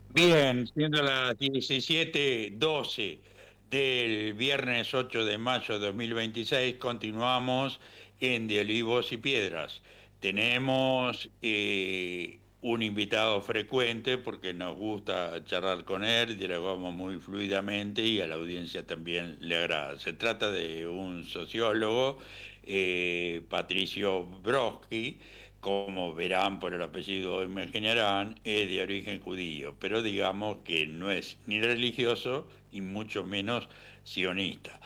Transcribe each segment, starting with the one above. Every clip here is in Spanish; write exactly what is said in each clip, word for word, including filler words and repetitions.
Bien, siendo las diecisiete doce del viernes ocho de mayo de dos mil veintiséis, continuamos en De Olivos y Piedras. Tenemos eh, un invitado frecuente porque nos gusta charlar con él, dialogamos muy fluidamente y a la audiencia también le agrada. Se trata de un sociólogo, eh, Patricio Brodsky. Como verán por el apellido, hoy me imaginarán, es de origen judío, pero digamos que no es ni religioso y mucho menos sionista.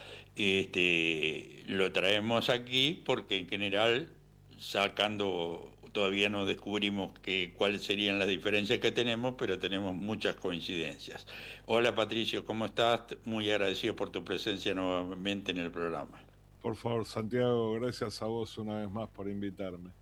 Este, lo traemos aquí porque en general, sacando, todavía no descubrimos que, cuáles serían las diferencias que tenemos, pero tenemos muchas coincidencias. Hola Patricio, ¿cómo estás? Muy agradecido por tu presencia nuevamente en el programa. Por favor, Santiago, gracias a vos una vez más por invitarme.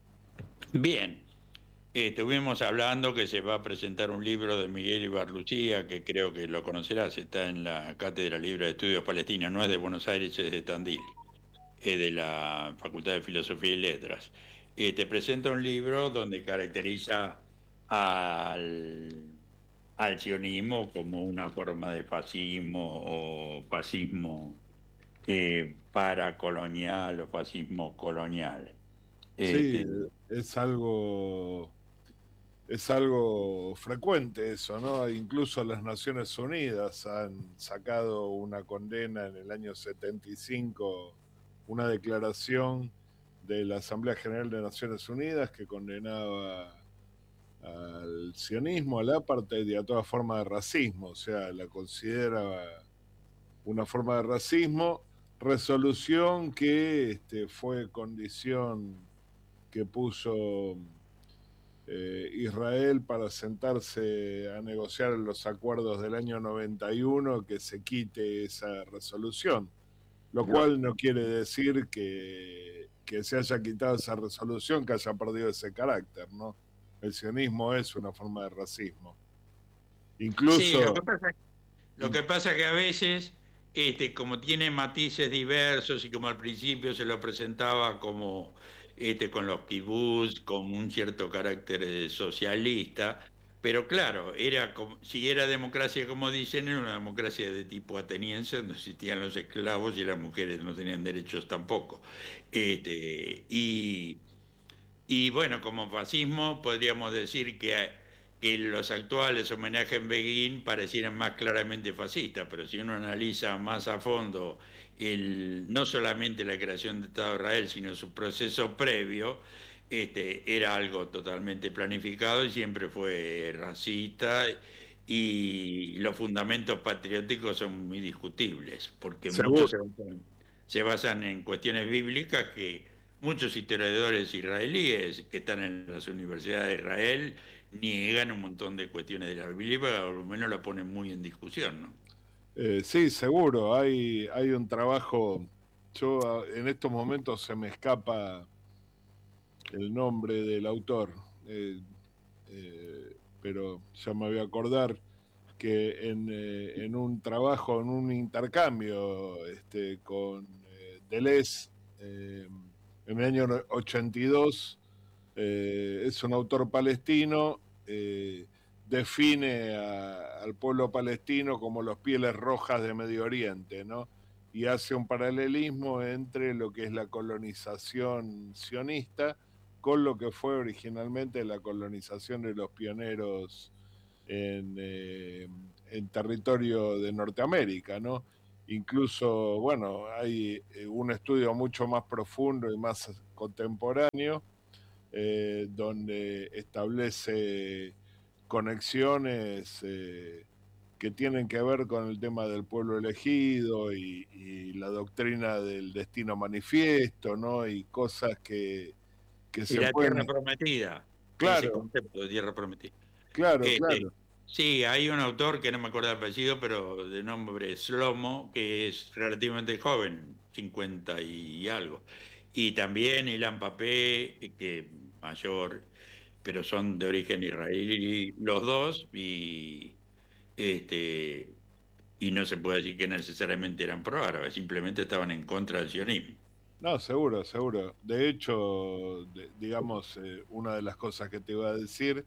Bien. Eh, estuvimos hablando que se va a presentar un libro de Miguel Ibarluchía, que creo que lo conocerás, está en la Cátedra Libre de Estudios Palestinos, no es de Buenos Aires, es de Tandil, es de la Facultad de Filosofía y Letras. Eh, te presenta un libro donde caracteriza al, al sionismo como una forma de fascismo o fascismo eh, paracolonial o fascismo colonial. Sí, Este, es algo, es algo frecuente eso, ¿no? Incluso las Naciones Unidas han sacado una condena en el año setenta y cinco, una declaración de la Asamblea General de Naciones Unidas que condenaba al sionismo, al apartheid y a toda forma de racismo, o sea, la considera una forma de racismo, resolución que este, fue condición que puso eh, Israel para sentarse a negociar los acuerdos del año noventa y uno, que se quite esa resolución, lo cual no quiere decir que, que se haya quitado esa resolución, que haya perdido ese carácter, ¿no? El sionismo es una forma de racismo. sí, lo que Incluso, pasa Lo que pasa que a veces, este, como tiene matices diversos y como al principio se lo presentaba como este, con los kibutz, con un cierto carácter eh, socialista, pero claro, era como, si era democracia como dicen, era una democracia de tipo ateniense, donde existían los esclavos y las mujeres no tenían derechos tampoco. Este, y y bueno, como fascismo podríamos decir que, que los actuales homenajes en Begin parecieran más claramente fascistas, pero si uno analiza más a fondo el, no solamente la creación del Estado de Israel, sino su proceso previo, este, era algo totalmente planificado y siempre fue racista y los fundamentos patrióticos son muy discutibles, porque muchos seguro, se basan, se basan en cuestiones bíblicas que muchos historiadores israelíes que están en las universidades de Israel niegan un montón de cuestiones de la Biblia, o al menos la ponen muy en discusión, ¿no? Eh, sí, seguro, hay, hay un trabajo, yo a- en estos momentos se me escapa el nombre del autor, eh, eh, pero ya me voy a acordar que en, eh, en un trabajo, en un intercambio este, con eh, Deleuze, eh, en el año ochenta y dos, eh, es un autor palestino, eh, define a- al pueblo palestino como los pieles rojas de Medio Oriente, ¿no? Y hace un paralelismo entre lo que es la colonización sionista con lo que fue originalmente la colonización de los pioneros en, eh, en territorio de Norteamérica, ¿no? Incluso, bueno, hay eh, un estudio mucho más profundo y más contemporáneo, eh, donde establece conexiones eh, que tienen que ver con el tema del pueblo elegido y, y la doctrina del destino manifiesto, ¿no? Y cosas que, que Y se la tierra pueden... prometida, ese Claro, concepto de tierra prometida. claro, Este, claro. sí, hay un autor que no me acuerdo el apellido, pero de nombre Slomo, que es relativamente joven, cincuenta y algo. Y también Ilan Papé, que mayor, pero son de origen israelí los dos, y, este, y no se puede decir que necesariamente eran pro-árabes, simplemente estaban en contra del sionismo. No, seguro, seguro. De hecho, de- digamos, eh, una de las cosas que te iba a decir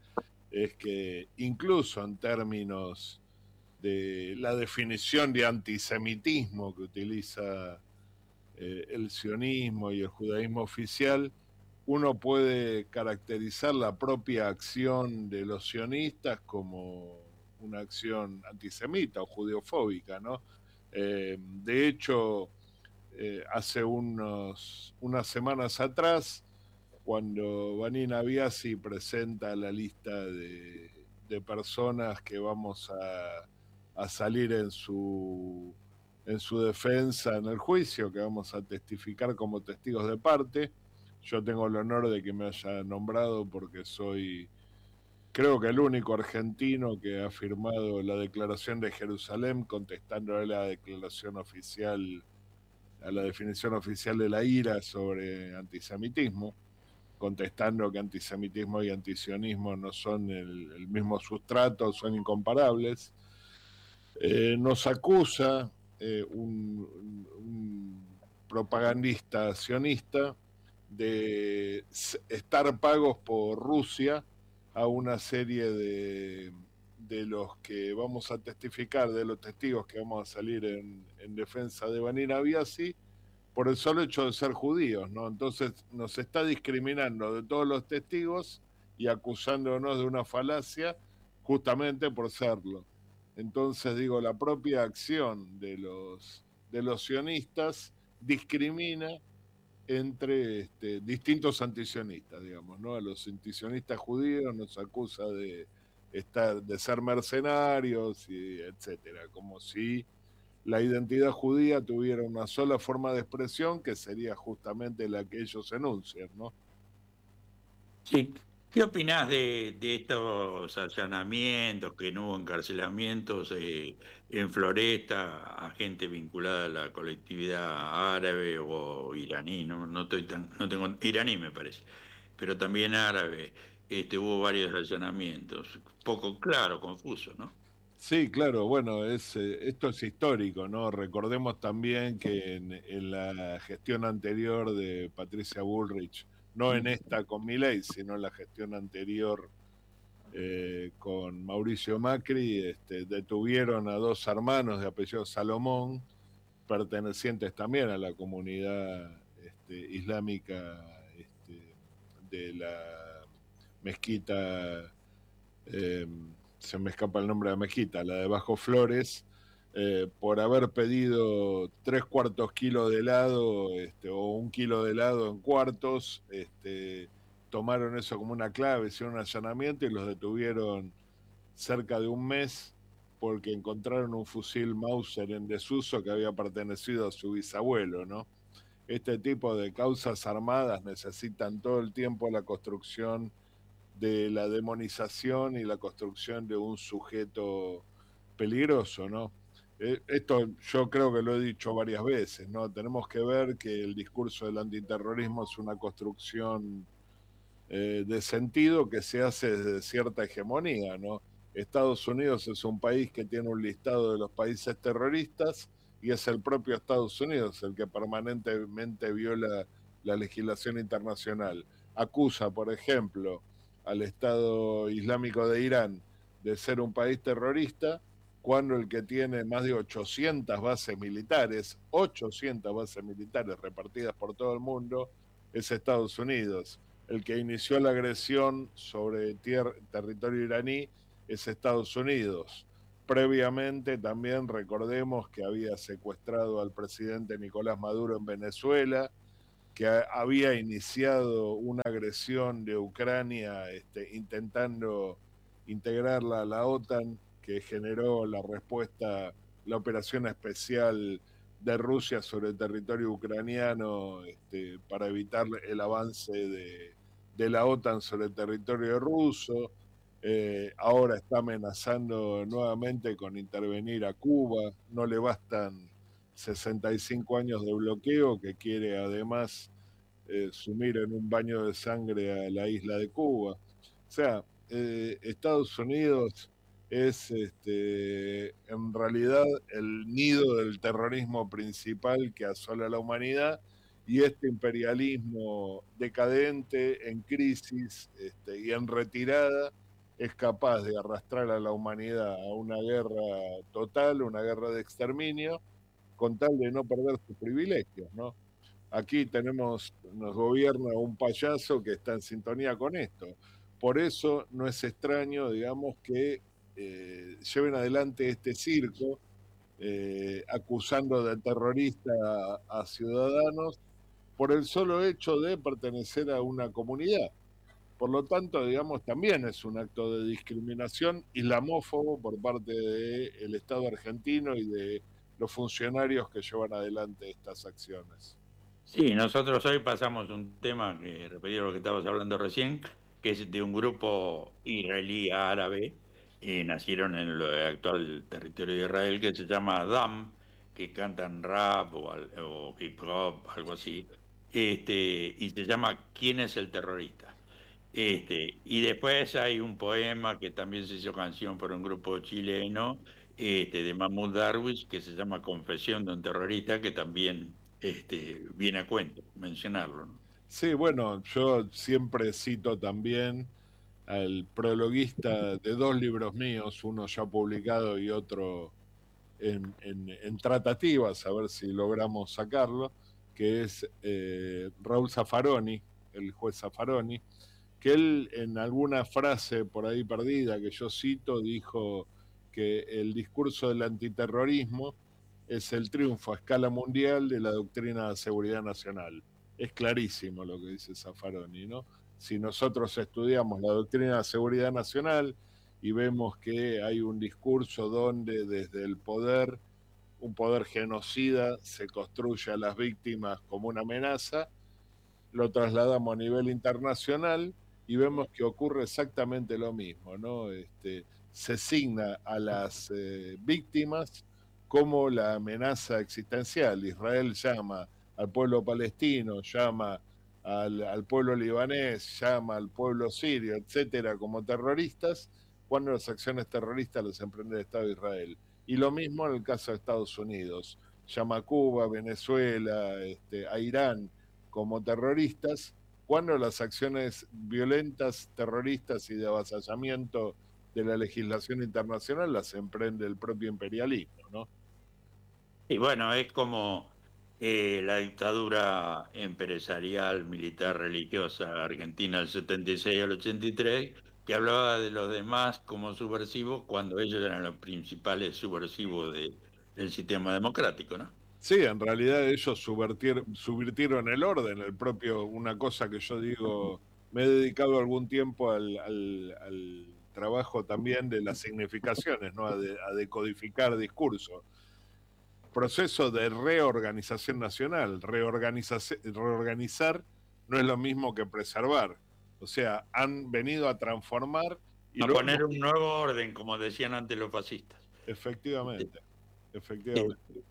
es que incluso en términos de la definición de antisemitismo que utiliza eh, el sionismo y el judaísmo oficial, uno puede caracterizar la propia acción de los sionistas como una acción antisemita o judeofóbica, ¿no? Eh, de hecho, eh, hace unos, unas semanas atrás, cuando Vanina Biasi presenta la lista de, de personas que vamos a, a salir en su, en su defensa en el juicio, que vamos a testificar como testigos de parte, yo tengo el honor de que me haya nombrado porque soy, creo que el único argentino que ha firmado la Declaración de Jerusalén contestando a la declaración oficial, a la definición oficial de la I R A sobre antisemitismo, contestando que antisemitismo y antisionismo no son el, el mismo sustrato, son incomparables. Eh, nos acusa eh, un, un propagandista sionista de estar pagos por Rusia a una serie de, de los que vamos a testificar, de los testigos que vamos a salir en, en defensa de Vanina Biasi, por el solo hecho de ser judíos, ¿no? Entonces nos está discriminando de todos los testigos y acusándonos de una falacia justamente por serlo. Entonces digo, la propia acción de los, de los sionistas discrimina entre este, distintos antisionistas, digamos, ¿no? A los antisionistas judíos nos acusa de estar, de ser mercenarios, y etcétera, como si la identidad judía tuviera una sola forma de expresión, que sería justamente la que ellos enuncian, ¿no? Sí. ¿Qué opinás de, de estos allanamientos, que no hubo encarcelamientos eh, en Floresta a gente vinculada a la colectividad árabe o iraní? No, no estoy tan, no tengo, iraní me parece, pero también árabe. Este, hubo varios allanamientos, poco claro, confuso, ¿no? Sí, claro, bueno, es, eh, esto es histórico, ¿no? Recordemos también que en, en la gestión anterior de Patricia Bullrich, no en esta con Milei, sino en la gestión anterior eh, con Mauricio Macri, este, detuvieron a dos hermanos de apellido Salomón, pertenecientes también a la comunidad este, islámica este, de la mezquita, eh, se me escapa el nombre de la mezquita, la de Bajo Flores, eh, por haber pedido tres cuartos kilos de helado este, o un kilo de helado en cuartos, este, tomaron eso como una clave, hicieron un allanamiento y los detuvieron cerca de un mes porque encontraron un fusil Mauser en desuso que había pertenecido a su bisabuelo, ¿no? Este tipo de causas armadas necesitan todo el tiempo la construcción de la demonización y la construcción de un sujeto peligroso, ¿no? Eh, esto yo creo que lo he dicho varias veces, ¿no? Tenemos que ver que el discurso del antiterrorismo es una construcción eh, de sentido que se hace desde cierta hegemonía, ¿no? Estados Unidos es un país que tiene un listado de los países terroristas y es el propio Estados Unidos el que permanentemente viola la legislación internacional. Acusa, por ejemplo, al Estado Islámico de Irán de ser un país terrorista, cuando el que tiene más de ochocientas bases militares, ochocientas bases militares repartidas por todo el mundo, es Estados Unidos. El que inició la agresión sobre tierra, territorio iraní es Estados Unidos. Previamente también recordemos que había secuestrado al presidente Nicolás Maduro en Venezuela, que había iniciado una agresión de Ucrania este, intentando integrarla a la OTAN, que generó la respuesta, la operación especial de Rusia sobre el territorio ucraniano este, para evitar el avance de, de la OTAN sobre el territorio ruso. Eh, ahora está amenazando nuevamente con intervenir a Cuba. No le bastan sesenta y cinco años de bloqueo, que quiere además eh, sumir en un baño de sangre a la isla de Cuba. O sea, eh, Estados Unidos es este, en realidad el nido del terrorismo principal que asola a la humanidad, y este imperialismo decadente, en crisis este, y en retirada, es capaz de arrastrar a la humanidad a una guerra total, una guerra de exterminio, con tal de no perder sus privilegios, ¿no? Aquí tenemos, nos gobierna un payaso que está en sintonía con esto. Por eso no es extraño, digamos, que eh, lleven adelante este circo, eh, acusando de terrorista a, a ciudadanos por el solo hecho de pertenecer a una comunidad. Por lo tanto, digamos, también es un acto de discriminación islamófobo por parte del Estado argentino y de los funcionarios que llevan adelante estas acciones. Sí, nosotros hoy pasamos un tema que repetía lo que estabas hablando recién, que es de un grupo israelí árabe, y nacieron en el actual territorio de Israel, que se llama Dam, que cantan rap o, al- o hip hop, algo así, este, y se llama ¿Quién es el terrorista? Este, y después hay un poema que también se hizo canción por un grupo chileno, este, de Mahmoud Darwish, que se llama Confesión de un terrorista, que también este, viene a cuento mencionarlo, ¿no? Sí, bueno, yo siempre cito también al prologuista de dos libros míos, uno ya publicado y otro en, en, en tratativas, a ver si logramos sacarlo, que es eh, Raúl Zaffaroni, el juez Zaffaroni, que él en alguna frase por ahí perdida que yo cito dijo que el discurso del antiterrorismo es el triunfo a escala mundial de la doctrina de seguridad nacional. Es clarísimo lo que dice Zaffaroni, ¿no? Si nosotros estudiamos la doctrina de seguridad nacional y vemos que hay un discurso donde desde el poder, un poder genocida, se construye a las víctimas como una amenaza, lo trasladamos a nivel internacional y vemos que ocurre exactamente lo mismo, ¿no? Este, se asigna a las eh, víctimas como la amenaza existencial. Israel llama al pueblo palestino, llama al, al pueblo libanés, llama al pueblo sirio, etcétera, como terroristas, cuando las acciones terroristas las emprende el Estado de Israel. Y lo mismo en el caso de Estados Unidos. Llama a Cuba, Venezuela, este, a Irán como terroristas, cuando las acciones violentas, terroristas y de avasallamiento de la legislación internacional las emprende el propio imperialismo, ¿no? Y bueno, es como eh, la dictadura empresarial, militar, religiosa argentina del setenta y seis al ochenta y tres, que hablaba de los demás como subversivos cuando ellos eran los principales subversivos de- del sistema democrático, ¿no? Sí, en realidad ellos subvertir, subvirtieron el orden, el propio, una cosa que yo digo, me he dedicado algún tiempo al, al, al trabajo también de las significaciones, ¿no? A, de, a decodificar discurso. Proceso de reorganización nacional. Reorganizar no es lo mismo que preservar. O sea, han venido a transformar y A lo hemos... poner un nuevo orden, como decían antes los fascistas. Este, Efectivamente, efectivamente. este,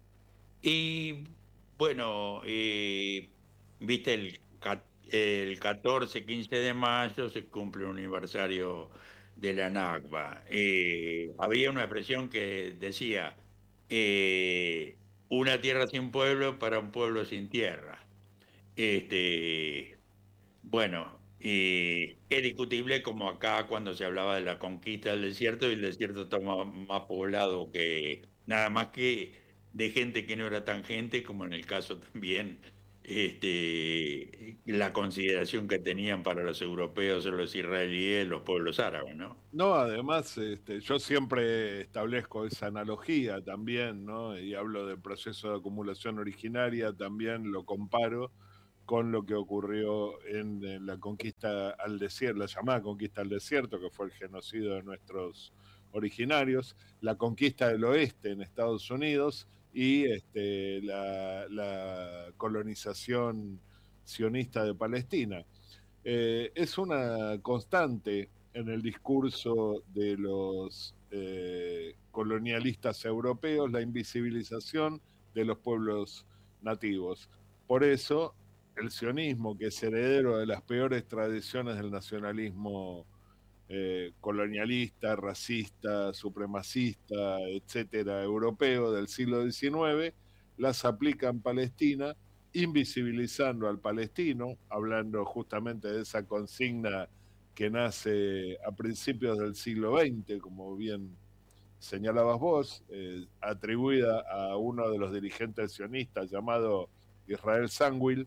Y bueno, eh, viste, el, ca- el catorce, quince de mayo se cumple un aniversario de la Nakba. Eh, había una expresión que decía, eh, una tierra sin pueblo para un pueblo sin tierra. Este, bueno, eh, es discutible como acá cuando se hablaba de la conquista del desierto y el desierto está más, más poblado que nada más que de gente que no era tan gente, como en el caso también este, la consideración que tenían para los europeos o los israelíes los pueblos árabes, ¿no? No, además, este, yo siempre establezco esa analogía también, ¿no? Y hablo del proceso de acumulación originaria, también lo comparo con lo que ocurrió en, en la conquista al desierto, la llamada conquista al desierto, que fue el genocidio de nuestros originarios, la conquista del oeste en Estados Unidos y este, la, la colonización sionista de Palestina. Eh, es una constante en el discurso de los eh, colonialistas europeos la invisibilización de los pueblos nativos. Por eso, el sionismo, que es heredero de las peores tradiciones del nacionalismo eh, colonialista, racista, supremacista, etcétera, europeo del siglo diecinueve, las aplica en Palestina, invisibilizando al palestino, hablando justamente de esa consigna que nace a principios del siglo veinte, como bien señalabas vos, eh, atribuida a uno de los dirigentes sionistas llamado Israel Zangwill,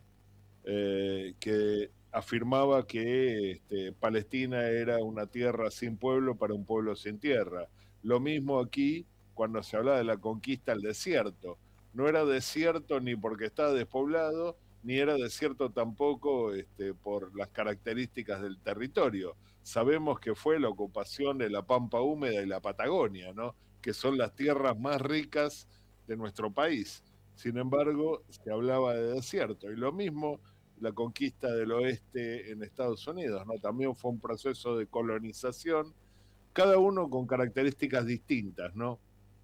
eh, que afirmaba que este, Palestina era una tierra sin pueblo para un pueblo sin tierra. Lo mismo aquí cuando se habla de la conquista al desierto. No era desierto ni porque estaba despoblado, ni era desierto tampoco este, por las características del territorio. Sabemos que fue la ocupación de la Pampa Húmeda y la Patagonia, ¿no? Que son las tierras más ricas de nuestro país. Sin embargo, se hablaba de desierto. Y lo mismo la conquista del oeste en Estados Unidos, ¿no? También fue un proceso de colonización, cada uno con características distintas, ¿no?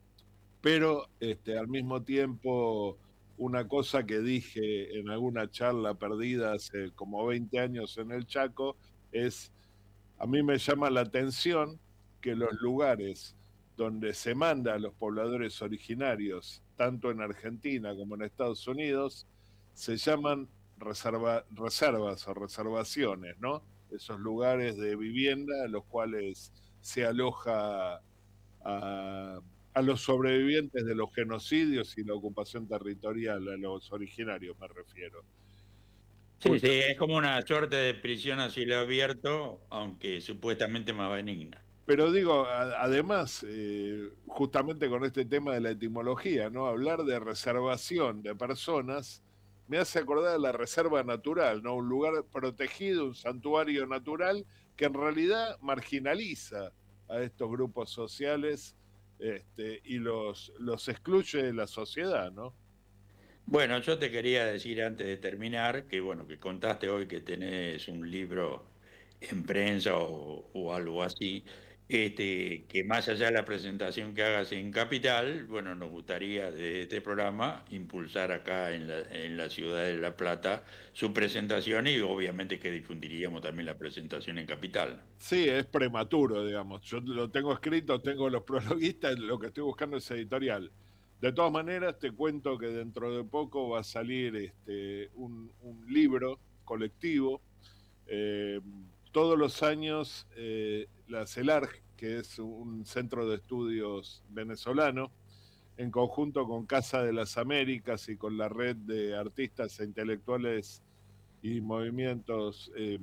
Pero este, al mismo tiempo, una cosa que dije en alguna charla perdida hace como veinte años en el Chaco es, a mí me llama la atención que los lugares donde se manda a los pobladores originarios, tanto en Argentina como en Estados Unidos, se llaman reserva, reservas o reservaciones, ¿no? Esos lugares de vivienda a los cuales se aloja a, a los sobrevivientes de los genocidios y la ocupación territorial, a los originarios me refiero. Sí, sí, es como una suerte de prisión a cielo abierto, aunque supuestamente más benigna. Pero digo, a, además, eh, justamente con este tema de la etimología, ¿no? Hablar de reservación de personas me hace acordar de la reserva natural, ¿no? Un lugar protegido, un santuario natural que en realidad marginaliza a estos grupos sociales este, y los, los excluye de la sociedad, ¿no? Bueno, yo te quería decir antes de terminar que, bueno, que contaste hoy que tenés un libro en prensa o, o algo así, este, que más allá de la presentación que hagas en Capital, bueno, nos gustaría de este programa impulsar acá en la, en la ciudad de La Plata su presentación y obviamente que difundiríamos también la presentación en Capital. Sí, es prematuro, digamos. Yo lo tengo escrito, tengo los prologuistas, lo que estoy buscando es editorial. De todas maneras, te cuento que dentro de poco va a salir este, un, un libro colectivo. Eh, todos los años, eh, la CELARG, que es un centro de estudios venezolano, en conjunto con Casa de las Américas y con la red de artistas e intelectuales y movimientos eh,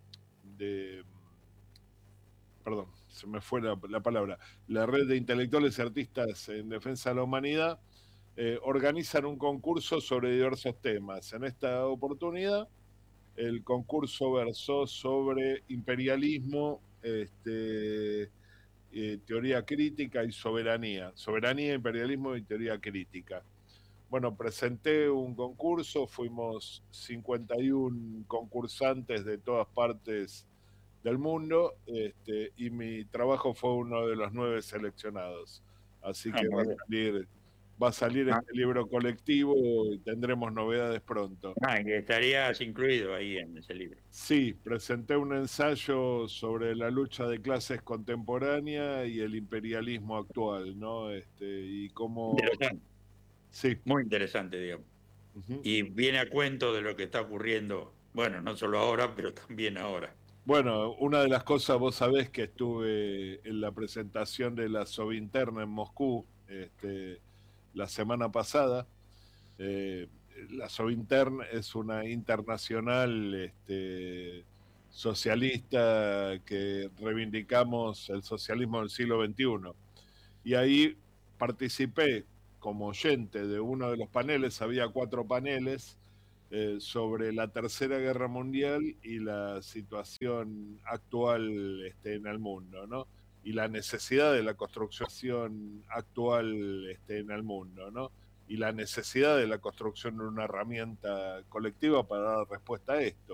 de perdón, se me fue la, la, palabra, la red de intelectuales y artistas en defensa de la humanidad, eh, organizan un concurso sobre diversos temas. En esta oportunidad, el concurso versó sobre imperialismo, este, eh, teoría crítica y soberanía. Soberanía, imperialismo y teoría crítica. Bueno, presenté un concurso, fuimos cincuenta y uno concursantes de todas partes del mundo, este, y mi trabajo fue uno de los nueve seleccionados. Así Ah, que va muy a bien. salir, va a salir Ah, este libro colectivo y tendremos novedades pronto. ah, que estarías incluido ahí en ese libro. Sí, presenté un ensayo sobre la lucha de clases contemporánea y el imperialismo actual, ¿no? Este, y cómo, Interesante, sí. muy interesante, digamos. Uh-huh. Y viene a cuento de lo que está ocurriendo, bueno, no solo ahora, pero también ahora. Bueno, una de las cosas, vos sabés que estuve en la presentación de la Sovinterna en Moscú este, la semana pasada. Eh, la Sovintern es una internacional este, socialista que reivindicamos el socialismo del siglo veintiuno. Y ahí participé como oyente de uno de los paneles, había cuatro paneles, eh, sobre la Tercera Guerra Mundial y la situación actual este, en el mundo, ¿no? Y la necesidad de la construcción actual este, en el mundo, ¿no? Y la necesidad de la construcción de una herramienta colectiva para dar respuesta a esto.